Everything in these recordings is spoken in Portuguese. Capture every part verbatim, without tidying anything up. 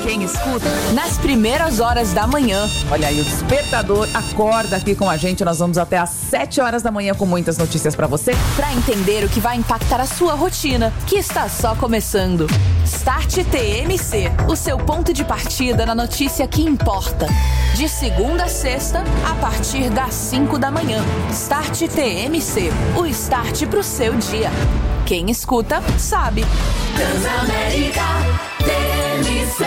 Quem escuta nas primeiras horas da manhã. Olha aí, o despertador acorda aqui com a gente. Nós vamos até às sete horas da manhã com muitas notícias pra você. Pra entender o que vai impactar a sua rotina, que está só começando. Start T M C, o seu ponto de partida na notícia que importa. De segunda a sexta, a partir das cinco da manhã. Start T M C, o start pro seu dia. Quem escuta, sabe. Transamérica T M C.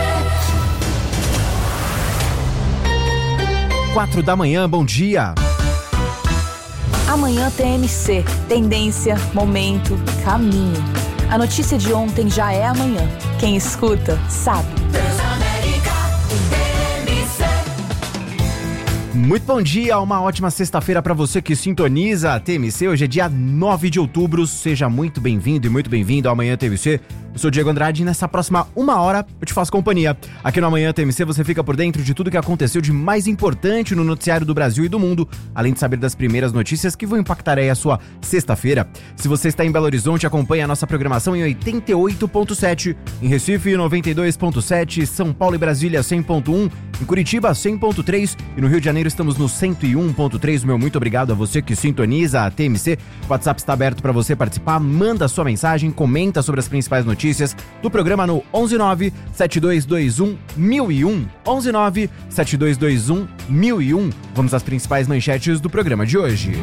Quatro da manhã, bom dia. Amanhã T M C, tendência, momento, caminho. A notícia de ontem já é amanhã. Quem escuta, sabe. Transamérica T M C. Muito bom dia, uma ótima sexta-feira para você que sintoniza a T M C. Hoje é dia nove de outubro, seja muito bem-vindo e muito bem-vindo ao Amanhã T M C. Eu sou o Diego Andrade e nessa próxima uma hora eu te faço companhia. Aqui no Amanhã T M C você fica por dentro de tudo que aconteceu de mais importante no noticiário do Brasil e do mundo, além de saber das primeiras notícias que vão impactar aí a sua sexta-feira. Se você está em Belo Horizonte, acompanhe a nossa programação em oitenta e oito ponto sete, em Recife noventa e dois ponto sete, São Paulo e Brasília cem ponto um, em Curitiba cem ponto três e no Rio de Janeiro estamos no cento e um ponto três. Meu muito obrigado a você que sintoniza a T M C. O WhatsApp está aberto para você participar, manda sua mensagem, comenta sobre as principais notícias do programa no onze nove sete dois dois um mil e um, onze nove sete dois dois um mil e um. Vamos às principais manchetes do programa de hoje.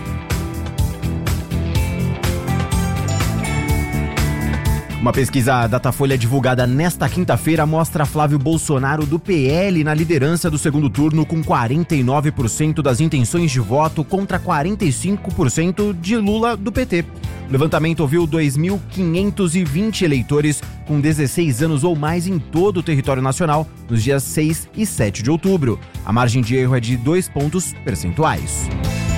Uma pesquisa Datafolha divulgada nesta quinta-feira mostra Flávio Bolsonaro do P L na liderança do segundo turno com quarenta e nove por cento das intenções de voto contra quarenta e cinco por cento de Lula do P T. O levantamento ouviu dois mil quinhentos e vinte eleitores com dezesseis anos ou mais em todo o território nacional nos dias seis e sete de outubro. A margem de erro é de dois pontos percentuais.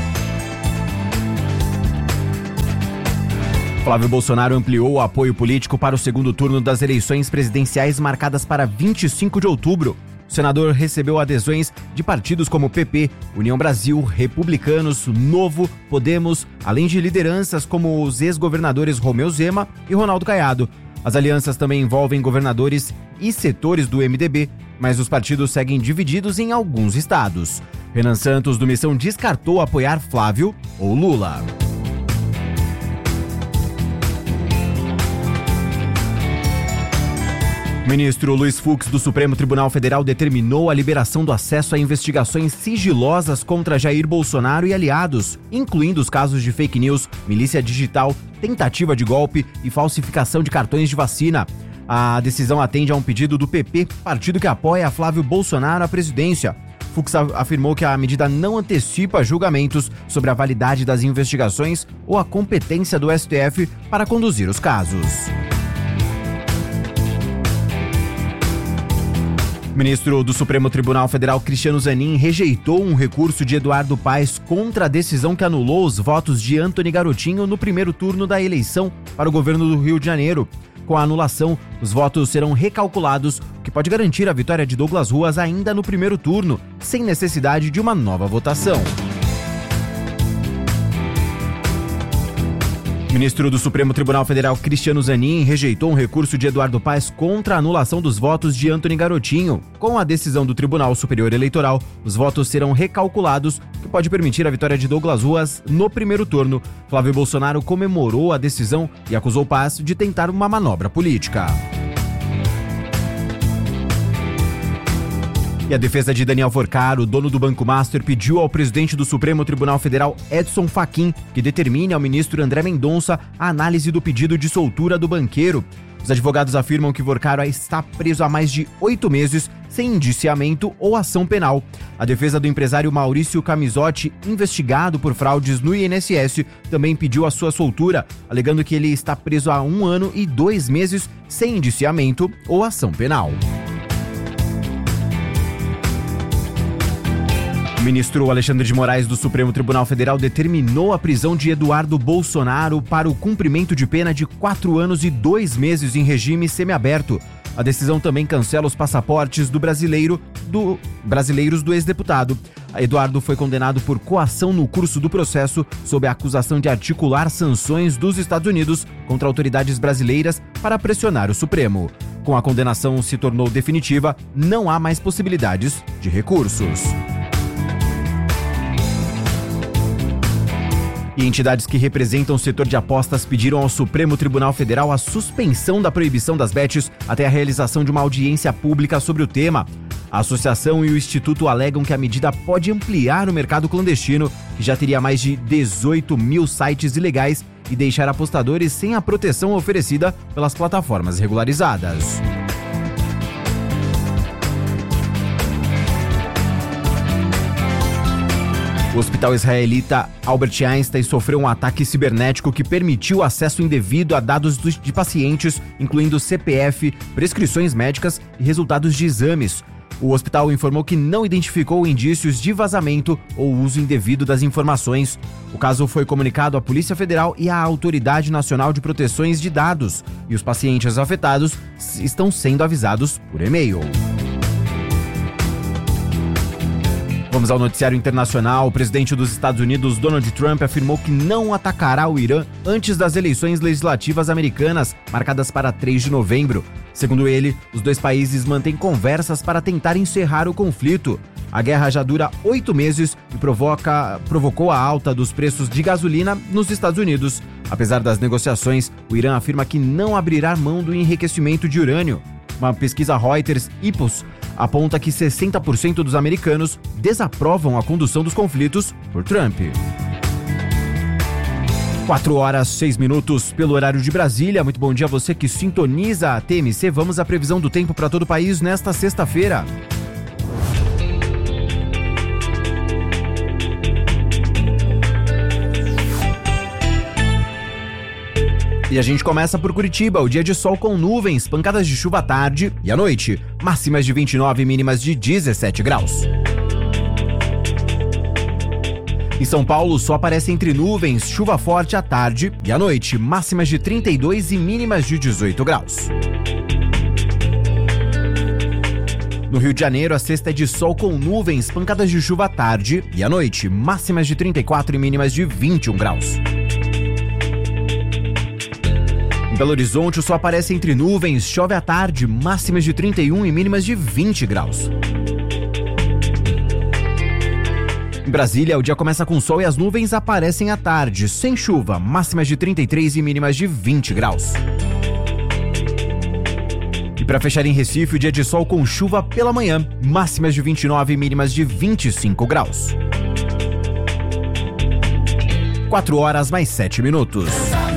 Flávio Bolsonaro ampliou o apoio político para o segundo turno das eleições presidenciais marcadas para vinte e cinco de outubro. O senador recebeu adesões de partidos como P P, União Brasil, Republicanos, Novo, Podemos, além de lideranças como os ex-governadores Romeu Zema e Ronaldo Caiado. As alianças também envolvem governadores e setores do M D B, mas os partidos seguem divididos em alguns estados. Renan Santos, do Missão, descartou apoiar Flávio ou Lula. O ministro Luiz Fux, do Supremo Tribunal Federal, determinou a liberação do acesso a investigações sigilosas contra Jair Bolsonaro e aliados, incluindo os casos de fake news, milícia digital, tentativa de golpe e falsificação de cartões de vacina. A decisão atende a um pedido do P P, partido que apoia Flávio Bolsonaro à presidência. Fux afirmou que a medida não antecipa julgamentos sobre a validade das investigações ou a competência do S T F para conduzir os casos. O ministro do Supremo Tribunal Federal, Cristiano Zanin, rejeitou um recurso de Eduardo Paes contra a decisão que anulou os votos de Antony Garotinho no primeiro turno da eleição para o governo do Rio de Janeiro. Com a anulação, os votos serão recalculados, o que pode garantir a vitória de Douglas Ruas ainda no primeiro turno, sem necessidade de uma nova votação. O ministro do Supremo Tribunal Federal, Cristiano Zanin, rejeitou um recurso de Eduardo Paes contra a anulação dos votos de Antony Garotinho. Com a decisão do Tribunal Superior Eleitoral, os votos serão recalculados, o que pode permitir a vitória de Douglas Ruas no primeiro turno. Flávio Bolsonaro comemorou a decisão e acusou Paes de tentar uma manobra política. E a defesa de Daniel Forcaro, dono do Banco Master, pediu ao presidente do Supremo Tribunal Federal, Edson Fachin, que determine ao ministro André Mendonça a análise do pedido de soltura do banqueiro. Os advogados afirmam que Forcaro está preso há mais de oito meses, sem indiciamento ou ação penal. A defesa do empresário Maurício Camisotti, investigado por fraudes no I N S S, também pediu a sua soltura, alegando que ele está preso há um ano e dois meses, sem indiciamento ou ação penal. O ministro Alexandre de Moraes, do Supremo Tribunal Federal, determinou a prisão de Eduardo Bolsonaro para o cumprimento de pena de quatro anos e dois meses em regime semiaberto. A decisão também cancela os passaportes do brasileiro, do, brasileiros do ex-deputado. Eduardo foi condenado por coação no curso do processo sob a acusação de articular sanções dos Estados Unidos contra autoridades brasileiras para pressionar o Supremo. Com a condenação se tornou definitiva, não há mais possibilidades de recursos. E entidades que representam o setor de apostas pediram ao Supremo Tribunal Federal a suspensão da proibição das bets até a realização de uma audiência pública sobre o tema. A associação e o Instituto alegam que a medida pode ampliar o mercado clandestino, que já teria mais de dezoito mil sites ilegais, e deixar apostadores sem a proteção oferecida pelas plataformas regularizadas. O hospital israelita Albert Einstein sofreu um ataque cibernético que permitiu acesso indevido a dados de pacientes, incluindo C P F, prescrições médicas e resultados de exames. O hospital informou que não identificou indícios de vazamento ou uso indevido das informações. O caso foi comunicado à Polícia Federal e à Autoridade Nacional de Proteções de Dados, e os pacientes afetados estão sendo avisados por e-mail. Vamos ao noticiário internacional. O presidente dos Estados Unidos, Donald Trump, afirmou que não atacará o Irã antes das eleições legislativas americanas, marcadas para três de novembro. Segundo ele, os dois países mantêm conversas para tentar encerrar o conflito. A guerra já dura oito meses e provoca, provocou a alta dos preços de gasolina nos Estados Unidos. Apesar das negociações, o Irã afirma que não abrirá mão do enriquecimento de urânio. Uma pesquisa Reuters Ipsos aponta que sessenta por cento dos americanos desaprovam a condução dos conflitos por Trump. quatro horas, seis minutos pelo horário de Brasília. Muito bom dia a você que sintoniza a T M C. Vamos à previsão do tempo para todo o país nesta sexta-feira. E a gente começa por Curitiba, o dia de sol com nuvens, pancadas de chuva à tarde e à noite, máximas de vinte e nove e mínimas de dezessete graus. Em São Paulo, o sol aparece entre nuvens, chuva forte à tarde e à noite, máximas de trinta e dois e mínimas de dezoito graus. No Rio de Janeiro, a sexta é de sol com nuvens, pancadas de chuva à tarde e à noite, máximas de trinta e quatro e mínimas de vinte e um graus. Em Belo Horizonte, o sol aparece entre nuvens, chove à tarde, máximas de trinta e um e mínimas de vinte graus. Em Brasília, o dia começa com sol e as nuvens aparecem à tarde, sem chuva, máximas de trinta e três e mínimas de vinte graus. E para fechar em Recife, o dia de sol com chuva pela manhã, máximas de vinte e nove e mínimas de vinte e cinco graus. quatro horas mais sete minutos.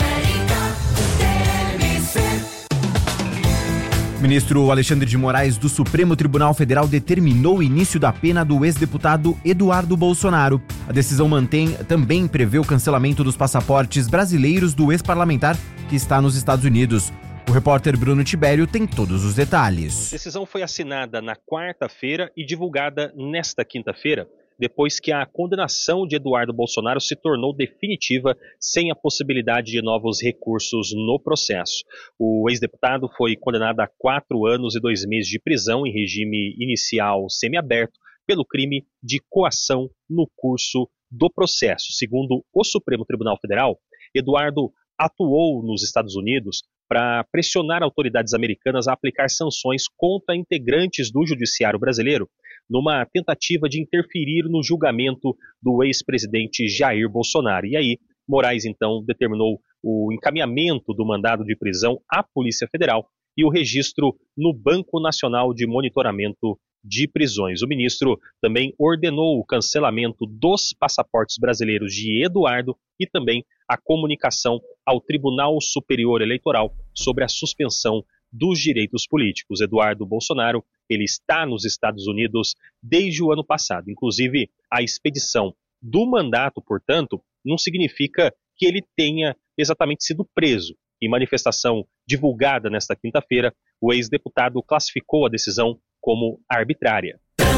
O ministro Alexandre de Moraes do Supremo Tribunal Federal determinou o início da pena do ex-deputado Eduardo Bolsonaro. A decisão mantém, também prevê o cancelamento dos passaportes brasileiros do ex-parlamentar que está nos Estados Unidos. O repórter Bruno Tibério tem todos os detalhes. A decisão foi assinada na quarta-feira e divulgada nesta quinta-feira, depois que a condenação de Eduardo Bolsonaro se tornou definitiva sem a possibilidade de novos recursos no processo. O ex-deputado foi condenado a quatro anos e dois meses de prisão em regime inicial semiaberto pelo crime de coação no curso do processo. Segundo o Supremo Tribunal Federal, Eduardo atuou nos Estados Unidos para pressionar autoridades americanas a aplicar sanções contra integrantes do judiciário brasileiro, numa tentativa de interferir no julgamento do ex-presidente Jair Bolsonaro. E aí, Moraes, então, determinou o encaminhamento do mandado de prisão à Polícia Federal e o registro no Banco Nacional de Monitoramento de Prisões. O ministro também ordenou o cancelamento dos passaportes brasileiros de Eduardo e também a comunicação ao Tribunal Superior Eleitoral sobre a suspensão dos direitos políticos. Eduardo Bolsonaro, ele está nos Estados Unidos desde o ano passado. Inclusive, a expedição do mandato, portanto, não significa que ele tenha exatamente sido preso. Em manifestação divulgada nesta quinta-feira, o ex-deputado classificou a decisão como arbitrária.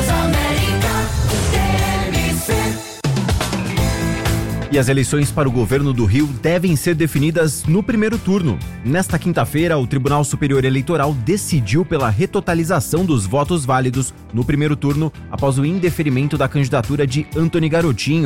E as eleições para o governo do Rio devem ser definidas no primeiro turno. Nesta quinta-feira, o Tribunal Superior Eleitoral decidiu pela retotalização dos votos válidos no primeiro turno após o indeferimento da candidatura de Antony Garotinho.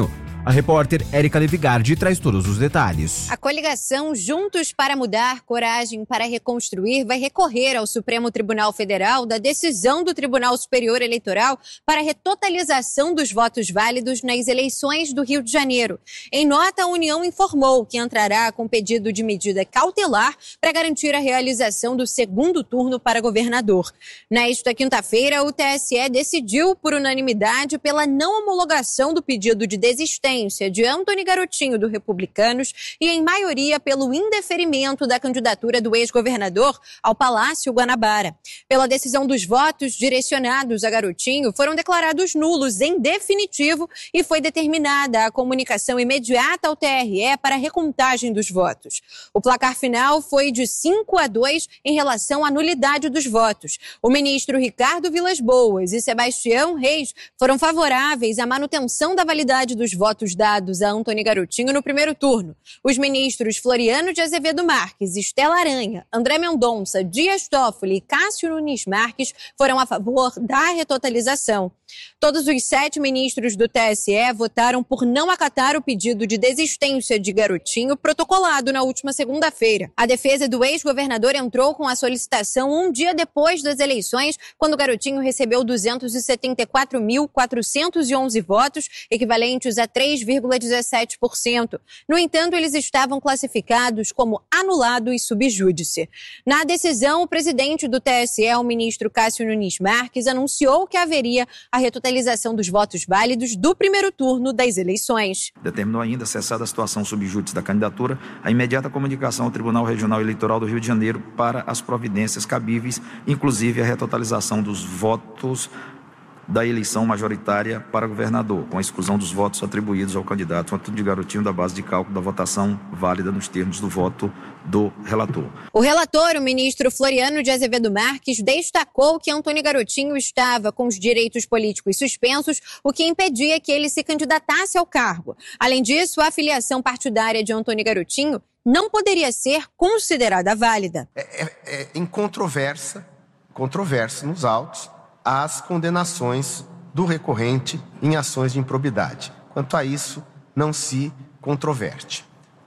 A repórter Érica Levigardi traz todos os detalhes. A coligação Juntos para Mudar, Coragem para Reconstruir vai recorrer ao Supremo Tribunal Federal da decisão do Tribunal Superior Eleitoral para a retotalização dos votos válidos nas eleições do Rio de Janeiro. Em nota, a União informou que entrará com pedido de medida cautelar para garantir a realização do segundo turno para governador. Nesta quinta-feira, o T S E decidiu por unanimidade pela não homologação do pedido de desistência de Antony Garotinho, do Republicanos, e em maioria pelo indeferimento da candidatura do ex-governador ao Palácio Guanabara. Pela decisão dos votos direcionados a Garotinho, foram declarados nulos em definitivo e foi determinada a comunicação imediata ao T R E para a recontagem dos votos. O placar final foi de cinco a dois em relação à nulidade dos votos. O ministro Ricardo Vilas Boas e Sebastião Reis foram favoráveis à manutenção da validade dos votos dados a Antony Garotinho no primeiro turno. Os ministros Floriano de Azevedo Marques, Estela Aranha, André Mendonça, Dias Toffoli e Cássio Nunes Marques foram a favor da retotalização. Todos os sete ministros do T S E votaram por não acatar o pedido de desistência de Garotinho protocolado na última segunda-feira. A defesa do ex-governador entrou com a solicitação um dia depois das eleições, quando Garotinho recebeu duzentos e setenta e quatro mil, quatrocentos e onze votos, equivalentes a três vírgula dezessete por cento. No entanto, eles estavam classificados como anulado e subjúdice. Na decisão, o presidente do T S E, o ministro Cássio Nunes Marques, anunciou que haveria a retotalização dos votos válidos do primeiro turno das eleições. Determinou ainda, cessada a situação subjúdice da candidatura, a imediata comunicação ao Tribunal Regional Eleitoral do Rio de Janeiro para as providências cabíveis, inclusive a retotalização dos votos da eleição majoritária para governador, com a exclusão dos votos atribuídos ao candidato Antony Garotinho da base de cálculo da votação válida nos termos do voto do relator. O relator, o ministro Floriano de Azevedo Marques, destacou que Antony Garotinho estava com os direitos políticos suspensos, o que impedia que ele se candidatasse ao cargo. Além disso, a filiação partidária de Antony Garotinho não poderia ser considerada válida. É, é, é incontroversa, controversa nos autos, as condenações do recorrente em ações de improbidade. Quanto a isso, não se controverte.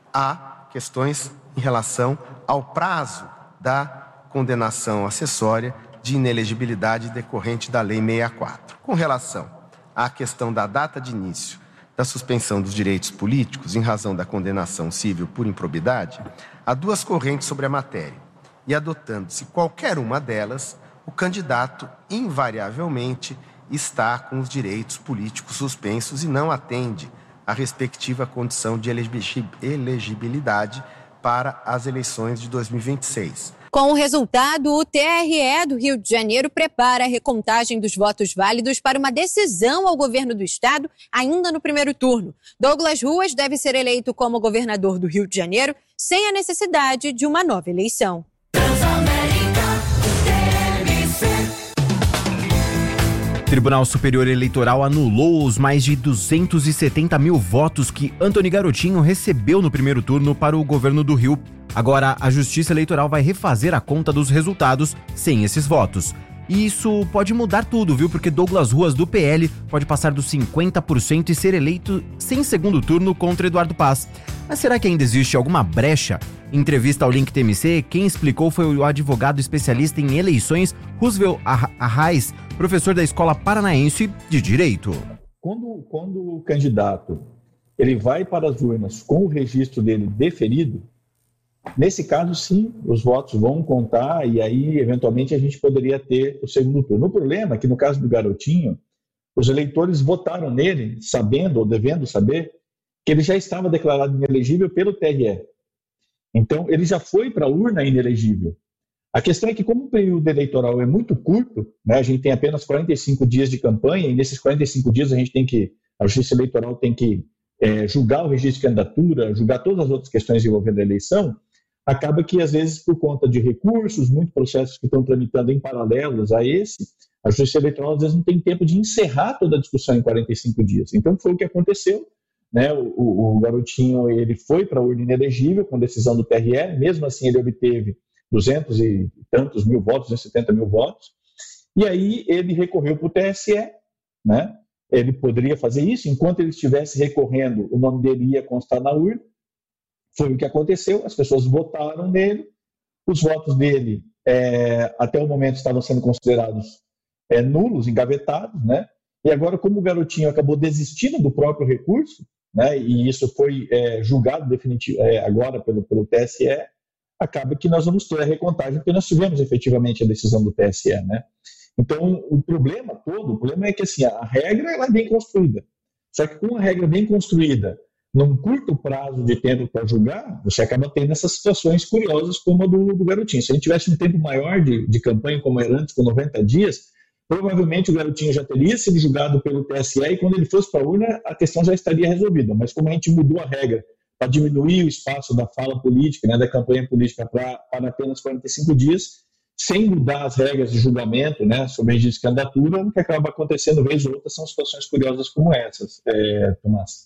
Há questões em relação ao prazo da condenação acessória de inelegibilidade decorrente da Lei sessenta e quatro. Com relação à questão da data de início da suspensão dos direitos políticos em razão da condenação civil por improbidade, há duas correntes sobre a matéria, e adotando-se qualquer uma delas, o candidato, invariavelmente, está com os direitos políticos suspensos e não atende à respectiva condição de elegibilidade para as eleições de dois mil e vinte e seis. Com o resultado, o T R E do Rio de Janeiro prepara a recontagem dos votos válidos para uma decisão ao governo do estado ainda no primeiro turno. Douglas Ruas deve ser eleito como governador do Rio de Janeiro sem a necessidade de uma nova eleição. Tribunal Superior Eleitoral anulou os mais de duzentos e setenta mil votos que Antony Garotinho recebeu no primeiro turno para o governo do Rio. Agora, a Justiça Eleitoral vai refazer a conta dos resultados sem esses votos. E isso pode mudar tudo, viu? Porque Douglas Ruas, do P L, pode passar dos cinquenta por cento e ser eleito sem segundo turno contra Eduardo Paz. Mas será que ainda existe alguma brecha? Em entrevista ao Link T M C, quem explicou foi o advogado especialista em eleições, Roosevelt Arraes, professor da Escola Paranaense de Direito. Quando, quando o candidato ele vai para as urnas com o registro dele deferido, nesse caso, sim, os votos vão contar e aí, eventualmente, a gente poderia ter o segundo turno. O problema é que, no caso do Garotinho, os eleitores votaram nele, sabendo ou devendo saber, que ele já estava declarado inelegível pelo T R E. Então, ele já foi para a urna inelegível. A questão é que, como o período eleitoral é muito curto, né, a gente tem apenas quarenta e cinco dias de campanha, e nesses quarenta e cinco dias a gente tem que, a Justiça Eleitoral tem que é, julgar o registro de candidatura, julgar todas as outras questões envolvendo a eleição, acaba que, às vezes, por conta de recursos, muitos processos que estão tramitando em paralelos a esse, a Justiça Eleitoral, às vezes, não tem tempo de encerrar toda a discussão em quarenta e cinco dias. Então, foi o que aconteceu, né? O, o, o Garotinho ele foi para a urna inelegível com decisão do T R E, mesmo assim ele obteve duzentos e tantos mil votos, duzentos e setenta mil votos, e aí ele recorreu para o T S E, né? ele poderia fazer isso, enquanto ele estivesse recorrendo, o nome dele ia constar na urna. Foi o que aconteceu, as pessoas votaram nele, os votos dele, é, até o momento, estavam sendo considerados é, nulos, engavetados, né? E agora, como o garotinho acabou desistindo do próprio recurso, né, e isso foi é, julgado definitivo, é, agora pelo, pelo T S E, acaba que nós vamos ter a recontagem, porque nós tivemos efetivamente a decisão do T S E, né? Então, o problema todo, o problema é que assim, a regra ela é bem construída. Só que com a regra bem construída, num curto prazo de tempo para julgar, você acaba tendo essas situações curiosas como a do, do garotinho. Se a gente tivesse um tempo maior de, de campanha, como era antes, com noventa dias, provavelmente o garotinho já teria sido julgado pelo T S E e quando ele fosse para a urna, a questão já estaria resolvida. Mas como a gente mudou a regra para diminuir o espaço da fala política, né, da campanha política para, para apenas quarenta e cinco dias, sem mudar as regras de julgamento, né, sobre registro de candidatura, o que acaba acontecendo vez ou outra são situações curiosas como essas, é, Tomás.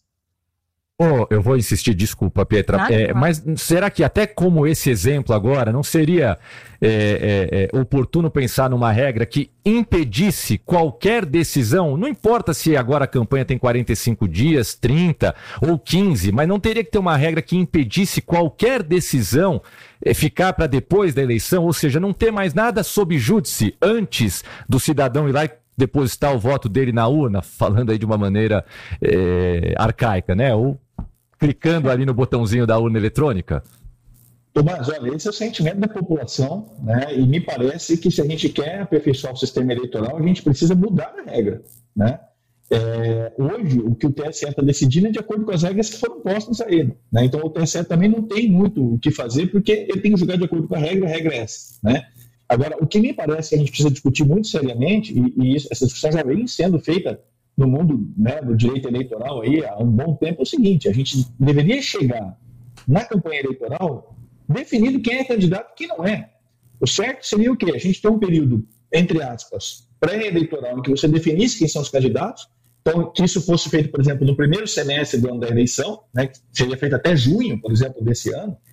Oh, eu vou insistir, desculpa, Pietra, é, mas será que até como esse exemplo agora, não seria é, é, é, oportuno pensar numa regra que impedisse qualquer decisão, não importa se agora a campanha tem quarenta e cinco dias, trinta ou quinze, mas não teria que ter uma regra que impedisse qualquer decisão é, ficar para depois da eleição, ou seja, não ter mais nada sob júdice antes do cidadão ir lá e depositar o voto dele na urna, falando aí de uma maneira é, arcaica, né? Ou clicando ali no botãozinho da urna eletrônica? Tomás, olha, esse é o sentimento da população, né? E me parece que se a gente quer aperfeiçoar o sistema eleitoral, a gente precisa mudar a regra, né? É, hoje, o que o T S E está decidindo é de acordo com as regras que foram postas a ele, né? Então, o T S E também não tem muito o que fazer, porque ele tem que julgar de acordo com a regra, a regra é essa, né? Agora, o que me parece que a gente precisa discutir muito seriamente, e, e isso, essa discussão já vem sendo feita no mundo, né, do direito eleitoral aí, há um bom tempo, é o seguinte: a gente deveria chegar na campanha eleitoral definindo quem é candidato e quem não é. O certo seria o quê? A gente tem um período, entre aspas, pré-eleitoral, em que você definisse quem são os candidatos. Então, que isso fosse feito, por exemplo, no primeiro semestre do ano da eleição, né, que seria feito até junho, por exemplo, desse ano,